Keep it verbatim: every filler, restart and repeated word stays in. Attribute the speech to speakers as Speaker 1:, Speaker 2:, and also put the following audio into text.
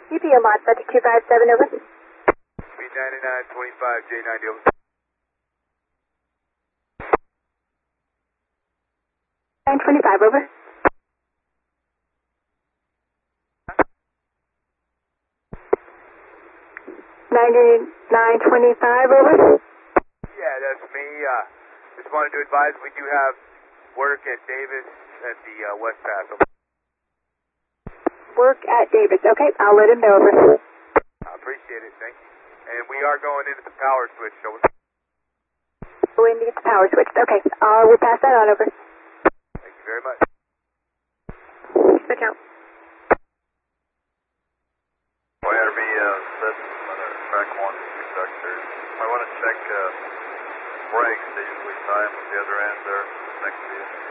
Speaker 1: E P O mod, subject two five seven, over.
Speaker 2: Speed ninety-nine twenty-five, J ninety, over.
Speaker 1: nine twenty-five, over. ninety-nine twenty-five, over.
Speaker 2: Yeah, that's me. Uh, just wanted to advise we do have work at Davis at the uh, West Pass. Over.
Speaker 1: Work at Davis. Okay, I'll let him know, over.
Speaker 2: I appreciate it, thank you. And we are going into the power switch, over.
Speaker 1: We need to get the power switched. Okay, uh, we'll pass that on, over.
Speaker 2: Thank you very much.
Speaker 1: Switch out.
Speaker 3: Y R B uh, set on our track one conductors. I want to check uh, brakes. They usually time at the other end there next to you.